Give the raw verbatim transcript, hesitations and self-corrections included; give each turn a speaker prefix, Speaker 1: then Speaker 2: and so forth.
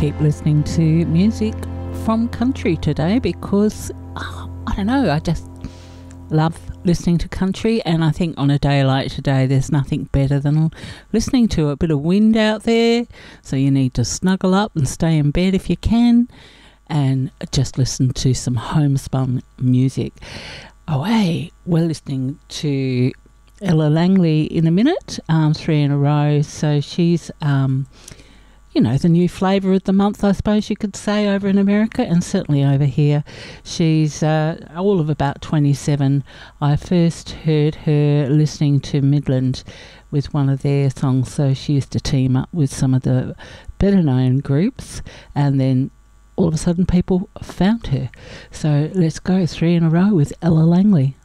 Speaker 1: keep listening to music from country today because, oh, I don't know, I just love listening to country, and I think on a day like today there's nothing better than listening to a bit of wind out there, so you need to snuggle up and stay in bed if you can and just listen to some homespun music. Oh hey, we're listening to Ella Langley in a minute, um, three in a row, so she's um, you know, the new flavour of the month, I suppose you could say, over in America, and certainly over here. She's uh, all of about twenty-seven. I first heard her listening to Midland with one of their songs, so she used to team up with some of the better-known groups, and then all of a sudden people found her. So let's go, three in a row with Ella Langley.